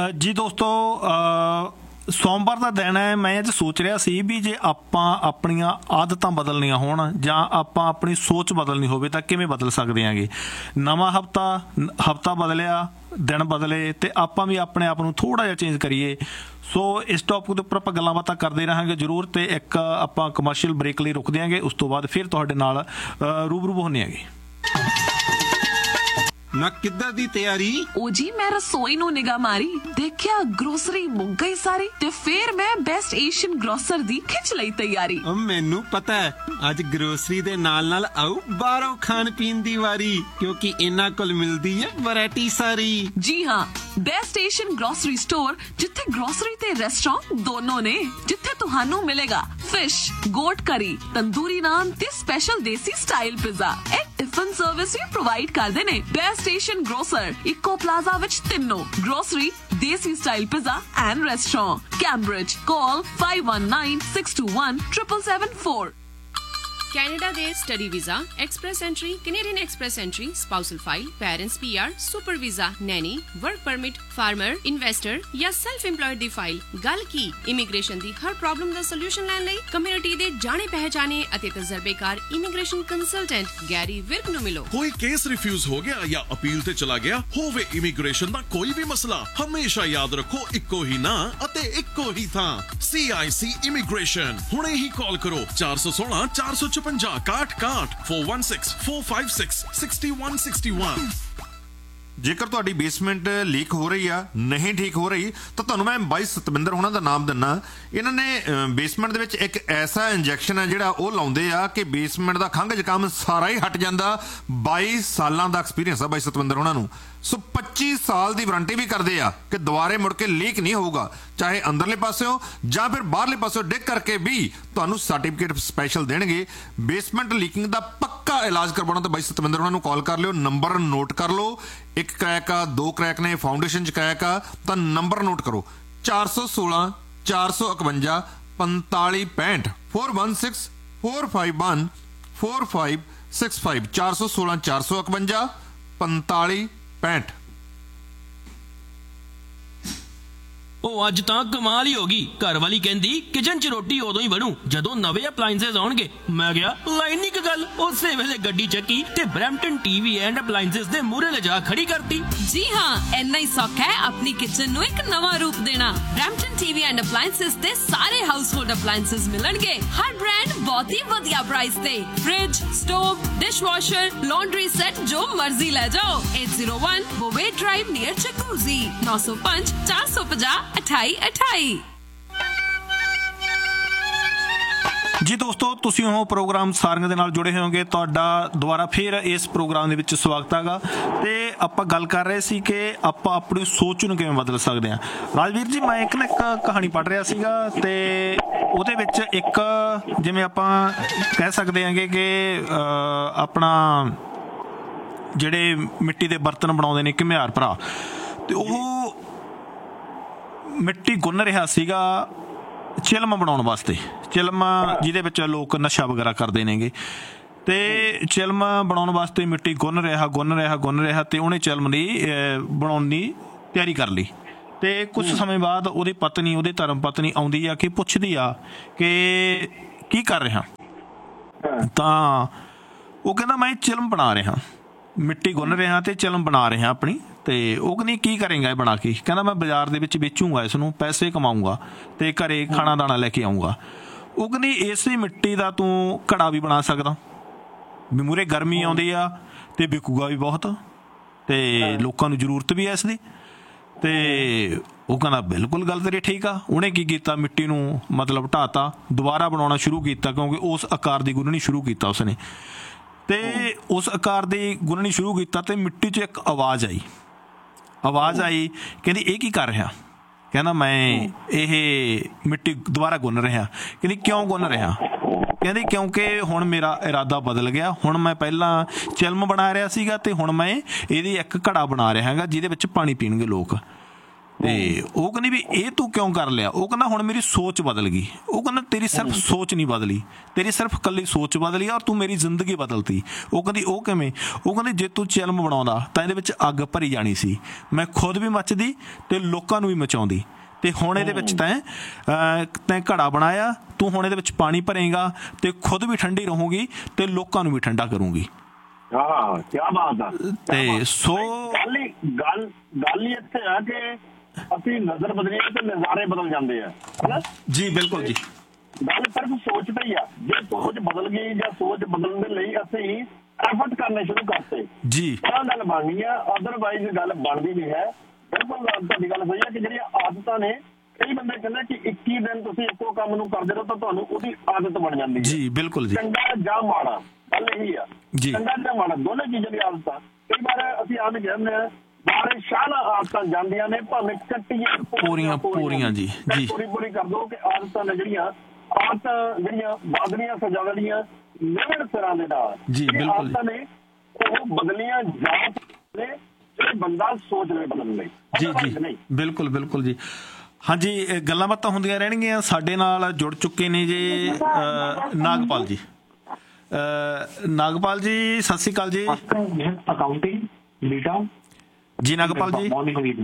ਜੀ ਦੋਸਤੋ, ਸੋਮਵਾਰ ਦਾ ਦਿਨ ਹੈ। ਮੈਂ ਅੱਜ ਸੋਚ ਰਿਹਾ ਸੀ ਵੀ ਜੇ ਆਪਾਂ ਆਪਣੀਆਂ ਆਦਤਾਂ ਬਦਲਣੀਆਂ ਹੋਣ ਜਾਂ ਆਪਾਂ ਆਪਣੀ ਸੋਚ ਬਦਲਣੀ ਹੋਵੇ ਤਾਂ ਕਿਵੇਂ ਬਦਲ ਸਕਦੇ ਆਂਗੇ। ਨਵਾਂ ਹਫਤਾ ਬਦਲਿਆ, ਦਿਨ ਬਦਲੇ, ਤੇ ਆਪਾਂ ਵੀ ਆਪਣੇ ਆਪ ਨੂੰ ਥੋੜ੍ਹਾ ਜਿਹਾ ਚੇਂਜ ਕਰੀਏ। ਸੋ ਇਸ ਟੌਪਿਕ ਦੇ ਉੱਪਰ ਆਪਾਂ ਗੱਲਾਂ ਬਾਤਾਂ ਕਰਦੇ ਰਹਾਂਗੇ ਜ਼ਰੂਰ, ਤੇ ਇੱਕ ਆਪਾਂ ਕਮਰਸ਼ੀਅਲ ਬ੍ਰੇਕ ਲਈ ਰੁਕ ਦਿਆਂਗੇ। ਉਸ ਤੋਂ ਬਾਅਦ ਫਿਰ ਤੁਹਾਡੇ ਨਾਲ ਰੂਬਰੂ ਹੁੰਦੇ ਆਂਗੇ। ਨਾ ਕਿੱਦਾਂ ਦੀ ਤਿਆਰੀ? ਉਹ ਜੀ ਮੈਂ ਰਸੋਈ ਨੂੰ ਨਿਗਾਹ ਮਾਰੀ, ਦੇਖਿਆ ਗਰੋਸਰੀ ਮੁੱਕ ਗਈ ਸਾਰੀ, ਤੇ ਫਿਰ ਮੈਂ ਬੈਸਟ ਏਸ਼ੀਅਨ ਗਰੋਸਰ ਦੀ ਖਿੱਚ ਲਈ ਤਿਆਰੀ। ਮੈਨੂੰ ਪਤਾ ਹੈ ਅੱਜ ਗਰੋਸਰੀ ਦੇ ਨਾਲ ਆਉ ਬਾਹਰੋਂ ਖਾਣ ਪੀਣ ਦੀ ਵਾਰੀ, ਕਿਉਂਕਿ ਇਹਨਾਂ ਕੋਲ ਮਿਲਦੀ ਹੈ ਵੈਰਾਈਟੀ ਸਾਰੀ। ਜੀ ਹਾਂ, ਬੈਸਟ ਏਸ਼ੀਅਨ ਗਰੋਸਰੀ ਸਟੋਰ, ਜਿੱਥੇ ਗਰੋਸਰੀ ਤੇ ਰੈਸਟੋਰੈਂਟ ਦੋਨੋਂ ਨੇ, ਜਿੱਥੇ ਤੁਹਾਨੂੰ ਮਿਲੇਗਾ ਫਿਸ਼, ਗੋਟ ਕਰੀ, ਤੰਦੂਰੀ ਨਾਨ ਤੇ ਸਪੈਸ਼ਲ ਦੇਸੀ ਸਟਾਈਲ ਪੀਜ਼ਾ। ਇਹ ਟਿਫਨ ਸਰਵਿਸ ਵੀ ਪ੍ਰੋਵਾਈਡ ਕਰਦੇ ਨੇ। ਬੈਸਟ ਏਸ਼ੀਅਨ ਗਰੋਸਰ ਇਕੋ ਪਲਾਜ਼ਾ ਵਿੱਚ ਤਿੰਨੋਂ grocery, desi style pizza and restaurant. Cambridge, call 5196217774। Canada ਦੇ study visa, express entry, Canadian express entry, spousal file, parents PR, super visa, Naini, work permit, farmer, investor ਜਾਂ self employed ਦੀ file. ਗੱਲ ਕੀ immigration ਦੀ ਹਰ problem ਦਾ solution ਲੈਣ ਲਈ community ਦੇ ਜਾਣੇ ਪਹਿਚਾਣੇ ਅਤੇ ਤਜਰਬੇਕਾਰ immigration consultant Garry Virk ਨੂੰ ਮਿਲੋ। ਕੋਈ ਕੇਸ ਰਿਫਿਊਜ਼ ਹੋ ਗਿਆ ਜਾਂ ਅਪੀਲ ਤੇ ਚਲਾ ਗਿਆ ਹੋਵੇ, ਇਮੀਗ੍ਰੇਸ਼ਨ ਦਾ ਕੋਈ ਵੀ ਮਸਲਾ, ਹਮੇਸ਼ਾ ਯਾਦ ਰੱਖੋ ਇੱਕੋ ਹੀ ਨਾਂ ਅਤੇ ਇੱਕੋ ਹੀ ਥਾਂ, CIC ਇਮੀਗ੍ਰੇਸ਼ਨ। ਹੁਣੇ ਹੀ ਕਾਲ ਕਰੋ 416 456 61 416 456 6161। ਜੇਕਰ ਤੁਹਾਡੀ ਬੇਸਮੈਂਟ ਲੀਕ ਹੋ ਰਹੀ ਆ, ਨਹੀਂ ਠੀਕ ਹੋ ਰਹੀ, ਤਾਂ ਤੁਹਾਨੂੰ ਮੈਂ ਬਾਈ ਸਤਵਿੰਦਰ ਹੋਣਾ ਦਾ ਨਾਮ ਦਿੰਨਾ। ਇਹਨਾਂ ਨੇ ਬੇਸਮੈਂਟ ਦੇ ਵਿੱਚ ਇੱਕ ਐਸਾ ਇੰਜੈਕਸ਼ਨ ਹੈ ਜਿਹੜਾ ਉਹ ਲਾਉਂਦੇ ਆ ਕਿ ਬੇਸਮੈਂਟ ਦਾ ਖੰਘ ਜ਼ੁਕਾਮ ਸਾਰਾ ਹੀ ਹਟ ਜਾਂਦਾ। 22 ਸਾਲਾਂ ਦਾ ਐਕਸਪੀਰੀਅੰਸ ਆ ਬਾਈ ਸਤਵਿੰਦਰ ਹੋਣਾ ਨੂੰ। ਸੋ 25 ਸਾਲ ਦੀ ਵਾਰੰਟੀ ਵੀ ਕਰਦੇ ਆ ਕਿ ਦੁਬਾਰੇ ਮੁੜ ਕੇ ਲੀਕ ਨਹੀਂ ਹੋਊਗਾ, ਚਾਹੇ ਅੰਦਰਲੇ ਪਾਸਿਓਂ ਜਾਂ ਫਿਰ ਬਾਹਰਲੇ ਪਾਸਿਓਂ ਡਿੱਗ ਕਰਕੇ ਵੀ ਤੁਹਾਨੂੰ ਸਰਟੀਫਿਕੇਟ ਸਪੈਸ਼ਲ ਦੇਣਗੇ। ਬੇਸਮੈਂਟ ਲੀਕਿੰਗ ਦਾ ਪੱਕਾ ਇਲਾਜ ਕਰਵਾਉਣਾ ਤਾਂ ਬਾਈ ਸਤਵਿੰਦਰ ਹੋਣਾ ਨੂੰ ਕਾਲ ਕਰ ਲਿਓ। ਨੰਬਰ ਨੋਟ ਕਰ ਲਓ, 1 ਕਰੈਕ ਆ, 2 ਕਰੈਕ ਨੇ, ਫਾਊਂਡੇਸ਼ਨ 'ਚ ਕਰੈਕ ਆ, ਤਾਂ ਨੰਬਰ ਨੋਟ ਕਰੋ 416 451 4565 416 451 4565 416 451 4565। ਉਹ ਅੱਜ ਤਾਂ ਕਮਾਲ ਹੀ ਹੋ ਗਈ। ਘਰ ਵਾਲੀ ਕਹਿੰਦੀ ਕਿਚਨ 'ਚ ਰੋਟੀ ਉਦੋਂ ਹੀ ਬਣੂ ਜਦੋਂ ਨਵੇਂ ਅਪਲਾਈਐਂਸਸ ਆਉਣਗੇ। ਮੈਂ ਕਿਹਾ ਲਾਈਨ ਇੱਕ ਗੱਲ, ਉਸੇ ਵੇਲੇ ਗੱਡੀ ਚੱਕੀ ਤੇ ਬਰੈਂਪਟਨ TV ਐਂਡ ਅਪਲਾਈਐਂਸਸ ਦੇ ਮੂਹਰੇ ਲਿਜਾ ਖੜੀ ਕਰਤੀ। ਜੀ ਹਾਂ, ਇੰਨਾ ਹੀ ਸੌਖਾ ਹੈ ਆਪਣੀ ਕਿਚਨ ਨੂੰ ਇੱਕ ਨਵਾਂ ਰੂਪ ਦੇਣਾ। ਬਰੈਂਪਟਨ TV ਐਂਡ ਅਪਲਾਈਐਂਸਸ ਤੇ ਸਾਰੇ ਹਾਊਸਹੋਲਡ ਅਪਲਾਈਐਂਸਸ ਮਿਲਣਗੇ, ਹਰ ਬ੍ਰਾਂਡ ਬਹੁਤ ਹੀ ਵਧੀਆ ਪ੍ਰਾਈਸ ਤੇ। Fridge, stove, dishwasher, laundry set, ਜੋ ਮਰਜ਼ੀ ਲੈ ਜਾਓ। 801 ਬੋਵੇਟ ਡਰਾਈਵ ਨੀਅਰ ਚਕੂਜ਼ੀ, 905 450 2828। ਜੀ ਦੋਸਤੋ, ਤੁਸੀਂ ਉਹ ਪ੍ਰੋਗਰਾਮ ਸਾਰਿਆਂ ਦੇ ਨਾਲ ਜੁੜੇ ਹੋਵੋਗੇ। ਤੁਹਾਡਾ ਦੁਬਾਰਾ ਫਿਰ ਇਸ ਪ੍ਰੋਗਰਾਮ ਦੇ ਵਿੱਚ ਸਵਾਗਤ ਹੈਗਾ। ਤੇ ਆਪਾਂ ਗੱਲ ਕਰ ਰਹੇ ਸੀ ਕਿ ਆਪਾਂ ਆਪਣੀ ਸੋਚ ਨੂੰ ਕਿਵੇਂ ਬਦਲ ਸਕਦੇ ਹਾਂ। ਰਾਜਵੀਰ ਜੀ, ਮੈਂ ਇੱਕ ਕਹਾਣੀ ਪੜ੍ਹ ਰਿਹਾ ਸੀਗਾ, ਤੇ ਉਹਦੇ ਵਿੱਚ ਇੱਕ ਜਿਵੇਂ ਆਪਾਂ ਕਹਿ ਸਕਦੇ ਹਾਂਗੇ ਕਿ ਆਪਣਾ ਜਿਹੜੇ ਮਿੱਟੀ ਦੇ ਬਰਤਨ ਬਣਾਉਂਦੇ ਨੇ ਘੁਮਿਆਰ ਭਰਾ, ਤੇ ਉਹ ਮਿੱਟੀ ਗੁੰਨ ਰਿਹਾ ਸੀਗਾ ਚਿਲਮ ਬਣਾਉਣ ਵਾਸਤੇ। ਚਿਲਮ ਜਿਹਦੇ ਵਿੱਚ ਲੋਕ ਨਸ਼ਾ ਵਗੈਰਾ ਕਰਦੇ ਨੇਗੇ, ਤੇ ਚਿਲਮ ਬਣਾਉਣ ਵਾਸਤੇ ਮਿੱਟੀ ਗੁੰਨ ਰਿਹਾ ਤੇ ਉਹਨੇ ਚਿਲਮ ਦੀ ਬਣਾਉਣ ਦੀ ਤਿਆਰੀ ਕਰ ਲਈ। ਤੇ ਕੁਝ ਸਮੇਂ ਬਾਅਦ ਉਹਦੀ ਪਤਨੀ, ਉਹਦੀ ਧਰਮ ਪਤਨੀ ਆਉਂਦੀ ਆ ਕਿ ਪੁੱਛਦੀ ਆ ਕਿ ਕੀ ਕਰ ਰਿਹਾ। ਤਾਂ ਉਹ ਕਹਿੰਦਾ ਮੈਂ ਚਿਲਮ ਬਣਾ ਰਿਹਾ, ਮਿੱਟੀ ਗੁੰਨ ਰਿਹਾ ਤੇ ਚਿਲਮ ਬਣਾ ਰਿਹਾ ਆਪਣੀ। ਤੇ ਉਹ ਕਹਿੰਦੀ ਕੀ ਕਰੇਗਾ ਇਹ ਬਣਾ ਕੇ? ਕਹਿੰਦਾ ਮੈਂ ਬਾਜ਼ਾਰ ਦੇ ਵਿੱਚ ਵੇਚੂੰਗਾ, ਇਸ ਨੂੰ ਪੈਸੇ ਕਮਾਊਂਗਾ ਤੇ ਘਰੇ ਖਾਣਾ ਦਾਣਾ ਲੈ ਕੇ ਆਊਂਗਾ। ਉਹ ਕਹਿੰਦੀ ਇਸੇ ਮਿੱਟੀ ਦਾ ਤੂੰ ਘੜਾ ਵੀ ਬਣਾ ਸਕਦਾ, ਵੀ ਮੂਹਰੇ ਗਰਮੀ ਆਉਂਦੀ ਆ ਤੇ ਵਿਕੂਗਾ ਵੀ ਬਹੁਤ, ਤੇ ਲੋਕਾਂ ਨੂੰ ਜ਼ਰੂਰਤ ਵੀ ਹੈ ਇਸ ਦੀ। ਤੇ ਉਹ ਕਹਿੰਦਾ ਬਿਲਕੁਲ ਗੱਲ ਤੇਰੀ ਠੀਕ ਆ। ਉਹਨੇ ਕੀ ਕੀਤਾ, ਮਿੱਟੀ ਨੂੰ ਮਤਲਬ ਢਾਤਾ, ਦੁਬਾਰਾ ਬਣਾਉਣਾ ਸ਼ੁਰੂ ਕੀਤਾ, ਕਿਉਂਕਿ ਉਸ ਆਕਾਰ ਦੀ ਗੁੰਨਣੀ ਸ਼ੁਰੂ ਕੀਤਾ ਉਸਨੇ। ਤੇ ਉਸ ਆਕਾਰ ਦੀ ਗੁੰਨਣੀ ਸ਼ੁਰੂ ਕੀਤਾ ਤੇ ਮਿੱਟੀ 'ਚ ਇੱਕ ਆਵਾਜ਼ ਆਈ, ਕਹਿੰਦੀ ਇਹ ਕੀ ਕਰ ਰਿਹਾ? ਕਹਿੰਦਾ ਮੈਂ ਇਹ ਮਿੱਟੀ ਦੁਬਾਰਾ ਗੁੰਨ ਰਿਹਾ। ਕਹਿੰਦੀ ਕਿਉਂ ਗੁੰਨ ਰਿਹਾ? ਕਹਿੰਦੀ ਕਿਉਂਕਿ ਹੁਣ ਮੇਰਾ ਇਰਾਦਾ ਬਦਲ ਗਿਆ। ਹੁਣ ਮੈਂ ਪਹਿਲਾਂ ਚਿਲਮ ਬਣਾ ਰਿਹਾ ਸੀਗਾ ਤੇ ਹੁਣ ਮੈਂ ਇਹਦੀ ਇੱਕ ਘੜਾ ਬਣਾ ਰਿਹਾ ਹੈਗਾ ਜਿਹਦੇ ਵਿੱਚ ਪਾਣੀ ਪੀਣਗੇ ਲੋਕ। ਤੇ ਉਹ ਕਹਿੰਦੀ ਵੀ ਇਹ ਤੂੰ ਕਿਉਂ ਕਰ ਲਿਆ? ਉਹ ਕਹਿੰਦਾ ਹੁਣ ਮੇਰੀ ਸੋਚ ਬਦਲ ਗਈ। ਉਹ ਕਹਿੰਦਾ ਤੇਰੀ ਸਿਰਫ ਸੋਚ ਨਹੀਂ ਬਦਲੀ, ਤੇਰੀ ਸਿਰਫ ਇਕੱਲੀ ਸੋਚ ਬਦਲੀ ਔਰ ਤੂੰ ਮੇਰੀ ਜ਼ਿੰਦਗੀ ਬਦਲਤੀ। ਉਹ ਕਹਿੰਦੀ ਉਹ ਕਿਵੇਂ? ਉਹ ਕਹਿੰਦੀ ਜੇ ਤੂੰ ਚਿਲਮ ਬਣਾਉਂਦਾ ਤਾਂ ਇਹਦੇ ਵਿੱਚ ਅੱਗ ਭਰੀ ਜਾਣੀ ਸੀ, ਮੈਂ ਖੁਦ ਵੀ ਮੱਚਦੀ ਤੇ ਲੋਕਾਂ ਨੂੰ ਵੀ ਮਚਾਉਂਦੀ। ਤੇ ਹੁਣ ਇਹਦੇ ਵਿੱਚ ਤੈਂ ਘੜਾ ਬਣਾਇਆ, ਤੂੰ ਹੁਣ ਇਹਦੇ ਵਿੱਚ ਪਾਣੀ ਭਰੇਗਾ ਤੇ ਖੁਦ ਵੀ ਠੰਡੀ ਰਹੂਗੀ ਤੇ ਲੋਕਾਂ ਨੂੰ ਵੀ ਠੰਡਾ ਕਰੂੰਗੀ। ਹਾਂ, ਕੀ ਬਾਤ ਆ। ਤੇ ਸੋ ਗੱਲ ਹੀ ਇੱਥੇ ਆ ਕਿ ਅਸੀਂ ਨਜ਼ਰ ਬਦਲੀਏ ਤੇ ਨਜ਼ਾਰੇ ਬਦਲ ਜਾਂਦੇ ਆ, ਹਨਾ ਜੀ? ਬਿਲਕੁਲ ਜੀ। ਗੱਲ ਸਿਰਫ ਸੋਚ ਤੇ ਹੀ ਆ। ਜੇ ਸੋਚ ਬਦਲ ਗਈ ਜਾਂ ਸੋਚ ਬਦਲਣ ਦੇ ਲਈ ਅਸੀਂ ਐਫਰਟ ਕਰਨੇ ਸ਼ੁਰੂ ਕਰਤੇ ਜੀ, ਤਾਂ ਗੱਲ ਬਣਨੀ ਆ, ਅਦਰਵਾਈਜ਼ ਗੱਲ ਬਣਦੀ ਨਹੀਂ ਹੈ। ਬਿਲਕੁਲ ਤੁਹਾਡੀ ਗੱਲ ਸਹੀ ਹੈ ਕਿ ਜਿਹੜੀਆਂ ਆਦਤਾਂ ਨੇ, ਕਈ ਬੰਦੇ ਕਹਿੰਦੇ ਕਿ 21 ਦਿਨ ਤੁਸੀਂ ਇੱਕੋ ਕੰਮ ਨੂੰ ਕਰਦੇ ਰਹੋ ਤਾਂ ਤੁਹਾਨੂੰ ਉਹਦੀ ਆਦਤ ਬਣ ਜਾਂਦੀ ਹੈ। ਜੀ ਬਿਲਕੁਲ ਜੀ। ਚੰਗਾ ਜਾਂ ਮਾੜਾ, ਗੱਲ ਇਹੀ ਆ ਜੀ। ਚੰਗਾ ਜਾਂ ਮਾੜਾ ਦੋਨੇ ਚੀਜ਼ਾਂ ਦੀ ਆਦਤ ਆ। ਕਈ ਵਾਰ ਅਸੀਂ ਆਮ ਕਹਿੰਦੇ ਹਾਂ ਬਾਰੇ ਸ਼ਾਨਾ ਆਦਤਾਂ ਜਾਂਦੀਆਂ ਨੇ, ਭਾਵੇਂ ਕੱਟੀਆਂ ਪੂਰੀਆਂ ਜੀ ਜੀ ਪੂਰੀ ਕਰ ਦੋ ਕਿ ਆਦਤਾਂ ਨੇ ਜਿਹੜੀਆਂ ਬਦਲੀਆਂ ਸਜਾਵੜੀਆਂ ਨਵੇਂ ਸਿਰਾਂ ਦੇ ਨਾਲ ਜੀ। ਬਿਲਕੁਲ ਆਦਤਾਂ ਨੇ ਉਹ ਬਦਲੀਆਂ ਜਾ ਸਕਦੇ ਜੇ ਬੰਦਾ ਸੋਚ ਲੈ ਬਦਲਣ ਲਈ। ਜੀ ਜੀ ਬਿਲਕੁਲ ਬਿਲਕੁਲ ਜੀ। ਹਾਂਜੀ, ਗੱਲਾਂ ਬਾਤਾਂ ਹੁੰਦੀਆਂ ਰਹਿਣਗੀਆਂ। ਸਾਡੇ ਨਾਲ ਜੁੜ ਚੁੱਕੇ ਨੇ ਜੀ ਨਾਗਪਾਲ ਜੀ। ਨਾਗਪਾਲ ਜੀ ਸਤਿ ਸ਼੍ਰੀ ਅਕਾਲ ਜੀ। ਅਕਾਊਂਟਿੰਗ ਬੀਟਾ ਜੀ। ਨਾਗਪਾਲ ਜੀ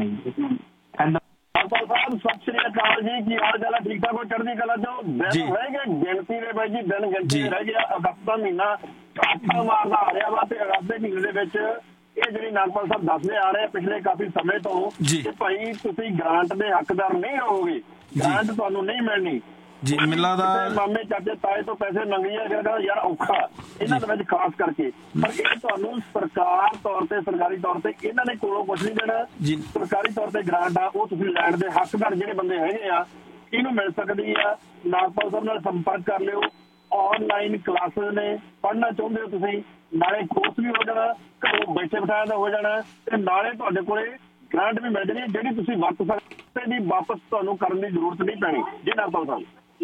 ਸਤਿ ਸ਼੍ਰੀ ਅਕਾਲ ਜੀ, ਕੀ ਹਾਲ ਚਾਲ ਹੈ? ਠੀਕ ਠਾਕ ਹੋ? ਚੜ੍ਹਦੀ ਕਲਾ ਚੋਂ। ਦਿਨ ਰਹਿ ਗਏ ਗਿਣਤੀ ਦੇ ਬਾਈ ਜੀ, ਦਿਨ ਗਿਣਤੀ ਰਹਿ ਗਿਆ। ਅਗਸਤ ਦਾ ਮਹੀਨਾ ਕਾਫਾ ਮਾਰਦਾ ਆ ਰਿਹਾ ਵਾ ਤੇ ਅਗਸਤ ਦੇ ਮਹੀਨੇ ਦੇ ਵਿੱਚ ਇਹ ਜਿਹੜੀ ਨਾਗਪਾਲ ਸਾਹਿਬ ਦੱਸਦੇ ਆ ਰਹੇ ਪਿਛਲੇ ਕਾਫੀ ਸਮੇਂ ਤੋਂ ਕਿ ਭਾਈ ਤੁਸੀਂ ਗ੍ਰਾਂਟ ਦੇ ਹੱਕਦਾਰ ਨਹੀਂ ਰਹੋਗੇ, ਗ੍ਰਾਂਟ ਤੁਹਾਨੂੰ ਨਹੀਂ ਮਿਲਣੀ ਜੀ। ਮਿਲਾ ਦਾ ਮਾਮੇ ਚਾਚੇ ਤਾਏ ਤੋਂ ਪੈਸੇ ਮੰਗੀਏ ਯਾਰ ਔਖਾ ਇਹਨਾਂ ਦੇ ਵਿੱਚ ਖਾਸ ਕਰਕੇ, ਪਰ ਇਹ ਤੁਹਾਨੂੰ ਸਰਕਾਰ ਤੌਰ ਤੇ ਸਰਕਾਰੀ ਤੌਰ ਤੇ ਇਹਨਾਂ ਨੇ ਕੋਲੋਂ ਕੁਛ ਨਹੀਂ ਦੇਣਾ। ਸਰਕਾਰੀ ਤੌਰ ਤੇ ਗ੍ਰਾਂਟ ਆ ਉਹ ਤੁਸੀਂ ਲੈਣ ਦੇ ਹੱਕਦਾਰ ਜਿਹੜੇ ਬੰਦੇ ਹੈਗੇ ਆ, ਇਹਨੂੰ ਮਿਲ ਸਕਦੀ ਆ। ਨਾਗਪਾਲ ਸਾਹਿਬ ਨਾਲ ਸੰਪਰਕ ਕਰ ਲਿਓ। ਆਨਲਾਈਨ ਕਲਾਸਿਸ ਨੇ, ਪੜ੍ਹਨਾ ਚਾਹੁੰਦੇ ਹੋ ਤੁਸੀਂ, ਨਾਲੇ ਕੋਰਸ ਵੀ ਹੋ ਜਾਣਾ, ਘਰੋਂ ਬੈਠੇ ਬਿਠਾਇਆ ਦਾ ਹੋ ਜਾਣਾ ਤੇ ਨਾਲੇ ਤੁਹਾਡੇ ਕੋਲੇ ਗ੍ਰਾਂਟ ਵੀ ਮਿਲ ਜਾਣੀ ਜਿਹੜੀ ਤੁਸੀਂ ਵਰਤ ਸਕਦੇ ਦੀ ਵਾਪਸ ਤੁਹਾਨੂੰ ਕਰਨ ਦੀ ਜ਼ਰੂਰਤ ਨਹੀਂ ਪੈਣੀ। ਜੀ ਨਾਗਪਾਲ ਸਾਹਿਬ।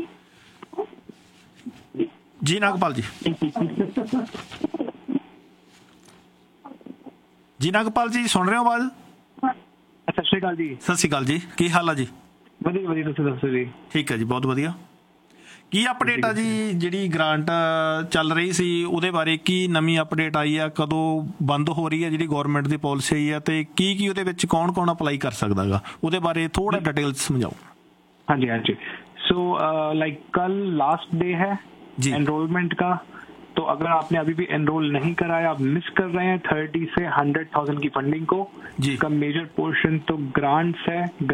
ਜੀ ਨਾਗਪਾਲ ਜੀ। ਜੀ ਨਾਗਪਾਲ ਜੀ ਸੁਣ ਰਹੇ ਹੋ ਆਵਾਜ਼? ਸਤਿ ਸ਼੍ਰੀ ਅਕਾਲ ਜੀ। ਸਤਿ ਸ਼੍ਰੀ ਅਕਾਲ ਜੀ, ਕੀ ਹਾਲ ਆ ਜੀ? ਵਧੀਆ ਵਧੀਆ, ਤੁਸੀਂ ਦੱਸੋ ਜੀ? ਠੀਕ ਹੈ ਜੀ, ਬਹੁਤ ਵਧੀਆ। ਕੀ ਅਪਡੇਟ ਆ ਜੀ? ਜਿਹੜੀ ਗ੍ਰਾਂਟ ਚੱਲ ਰਹੀ ਸੀ ਉਹਦੇ ਬਾਰੇ ਕੀ ਨਵੀਂ ਅਪਡੇਟ ਆਈ ਆ? ਕਦੋਂ ਬੰਦ ਹੋ ਰਹੀ ਹੈ ਜਿਹੜੀ ਗੌਰਮੈਂਟ ਦੀ ਪਾਲਿਸੀ ਆਈ ਆ ਤੇ ਕੀ ਉਹਦੇ ਵਿੱਚ ਕੌਣ ਅਪਲਾਈ ਕਰ ਸਕਦਾ ਗਾ? ਉਹਦੇ ਬਾਰੇ ਥੋੜਾ डिटेल समझाओ। हाँ जी। सो लाइक कल लास्ट डे है एनरोलमेंट का, तो अगर आपने अभी भी एनरोल नहीं कराया, आप मिस कर रहे हैं 30 से 100,000 की फंडिंग को। इसका मेजर पोर्शन तो ग्रांट्स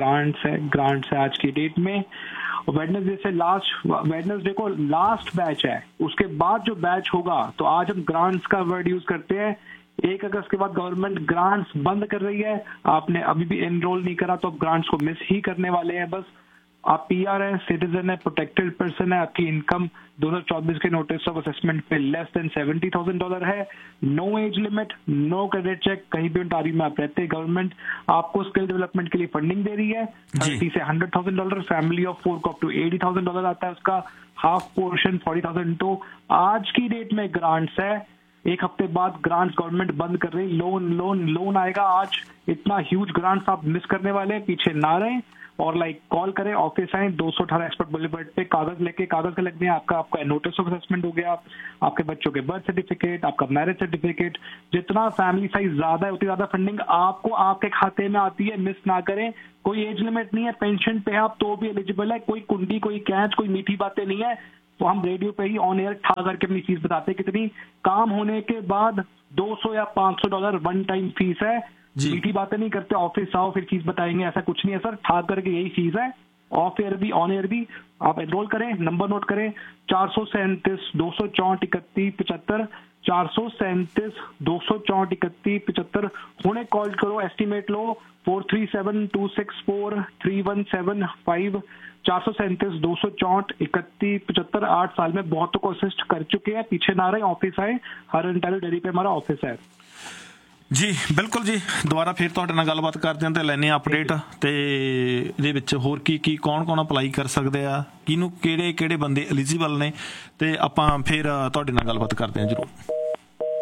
है आज की डेट में। वेडनेसडे से वेडनेसडे को लास्ट बैच है, उसके बाद जो बैच होगा तो आज हम ग्रांट्स का वर्ड यूज करते हैं। 1 अगस्त के बाद गवर्नमेंट ग्रांट्स बंद कर रही है। आपने अभी भी एनरोल नहीं करा तो आप ग्रांट्स को मिस ही करने वाले हैं। बस आप PR है, सिटीजन है, प्रोटेक्टेड पर्सन है, आपकी इनकम 2024 के नोटिस ऑफ असेसमेंट पे लेस देन $70,000 है, no age limit, no credit check, कहीं भी तारीख में आप रहते हैं, गवर्नमेंट आपको स्किल डेवलपमेंट के लिए फंडिंग दे रही है। 30 से $100,000, फैमिली ऑफ 4 को अप टू $80,000 आता है उसका हाफ पोर्शन 40,000। तो आज की डेट में ग्रांट्स है। 1 हफ्ते बाद ग्रांट्स गवर्नमेंट बंद कर रही, लोन आएगा आज। इतना ह्यूज ग्रांट्स आप मिस करने वाले हैं, पीछे ना रहें और कॉल करें, ऑफिस आए, 218 एक्सपर्ट बुलेवर्ड पे कागज के लगने हैं। आपका नोटिस ऑफ असेसमेंट हो गया, आपके बच्चों के बर्थ सर्टिफिकेट, आपका मैरिज सर्टिफिकेट, जितना फैमिली साइज ज्यादा है उतनी ज्यादा फंडिंग आपको आपके खाते में आती है। मिस ना करें। कोई एज लिमिट नहीं है, पेंशन पे आप तो भी एलिजिबल है। कोई कुंडी, कोई कैच, कोई मीठी बातें नहीं है। तो हम रेडियो पे ही ऑन एयर ठा करके अपनी फीस बताते हैं कितनी। काम होने के बाद $200 या $500 वन टाइम फीस है। मीठी बातें नहीं करते, ऑफिस आओ फिर फीस बताएंगे, ऐसा कुछ नहीं है सर। ठा करके यही फीस है। ऑफ एयर भी ऑन एयर भी आप एनरोल करें, नंबर नोट करें 437 264 31 75 437 264 31 75। हुणे कॉल करो, एस्टिमेट लो 437 264 3175 437 264 31 75। 8 साल में बहुतों को असिस्ट कर चुके हैं, पीछे ना रहे, ऑफिस आए, हर इंटरव्यू डेली पे हमारा ऑफिस है। ਜੀ ਬਿਲਕੁਲ ਜੀ। ਦੁਬਾਰਾ ਫਿਰ ਤੁਹਾਡੇ ਨਾਲ ਗੱਲਬਾਤ ਕਰਦੇ ਹਾਂ ਤੇ ਲੈਣੇ ਅਪਡੇਟ ਤੇ ਇਹਦੇ ਵਿੱਚ ਹੋਰ ਕੀ ਕੌਣ ਅਪਲਾਈ ਕਰ ਸਕਦੇ ਆ, ਕਿਹਨੂੰ ਕਿਹੜੇ ਬੰਦੇ ਐਲੀਜੀਬਲ ਨੇ, ਤੇ ਆਪਾਂ ਫਿਰ ਤੁਹਾਡੇ ਨਾਲ ਗੱਲਬਾਤ ਕਰਦੇ ਹਾਂ ਜ਼ਰੂਰ।